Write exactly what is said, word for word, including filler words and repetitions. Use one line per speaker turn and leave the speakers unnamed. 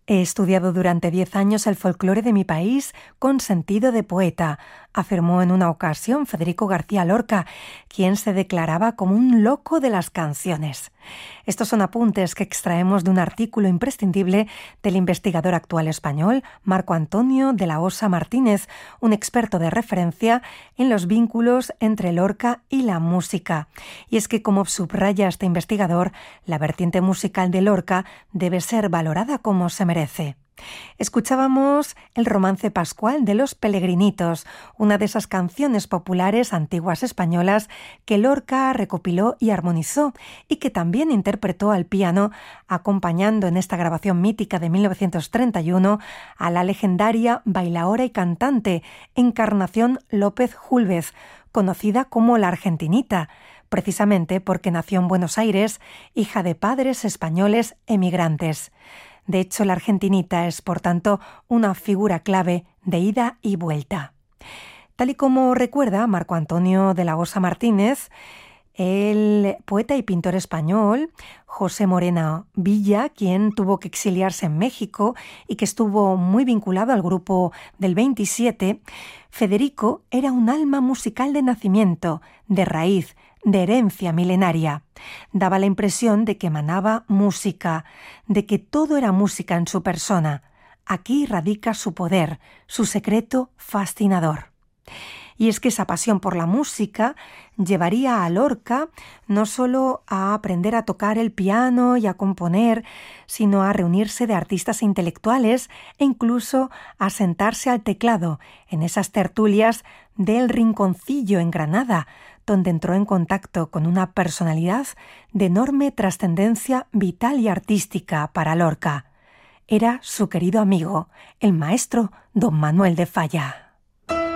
He estudiado durante diez años el folclore de mi país con sentido de poeta, afirmó en una ocasión Federico García Lorca, quien se declaraba como un loco de las canciones. Estos son apuntes que extraemos de un artículo imprescindible del investigador actual español Marco Antonio de la Osa Martínez, un experto de referencia en los vínculos entre Lorca y la música. Y es que, como subraya este investigador, la vertiente musical de Lorca debe ser valorada como se merece. Escuchábamos el romance pascual de Los Pelegrinitos, una de esas canciones populares antiguas españolas que Lorca recopiló y armonizó y que también interpretó al piano, acompañando en esta grabación mítica de mil novecientos treinta y uno a la legendaria bailaora y cantante Encarnación López Júlvez, conocida como la Argentinita, precisamente porque nació en Buenos Aires, hija de padres españoles emigrantes. De hecho, la Argentinita es, por tanto, una figura clave de ida y vuelta. Tal y como recuerda Marco Antonio de la Osa Martínez, el poeta y pintor español José Morena Villa, quien tuvo que exiliarse en México y que estuvo muy vinculado al grupo del veintisiete, Federico era un alma musical de nacimiento, de raíz, de herencia milenaria. Daba la impresión de que emanaba música, de que todo era música en su persona. Aquí radica su poder, su secreto fascinador. Y es que esa pasión por la música llevaría a Lorca no solo a aprender a tocar el piano y a componer, sino a reunirse de artistas e intelectuales e incluso a sentarse al teclado en esas tertulias del Rinconcillo en Granada, donde entró en contacto con una personalidad de enorme trascendencia vital y artística para Lorca. Era su querido amigo, el maestro don Manuel de Falla.